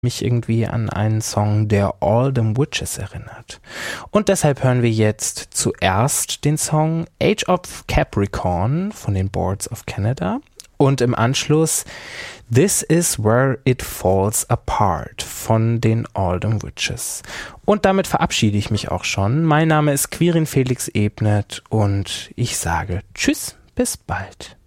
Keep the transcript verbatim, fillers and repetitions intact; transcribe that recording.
mich irgendwie an einen Song der Oldham Witches erinnert. Und deshalb hören wir jetzt zuerst den Song Age of Capricorn von den Boards of Canada und im Anschluss This is Where It Falls Apart von den Oldham Witches. Und damit verabschiede ich mich auch schon. Mein Name ist Quirin Felix Ebnet und ich sage Tschüss, bis bald.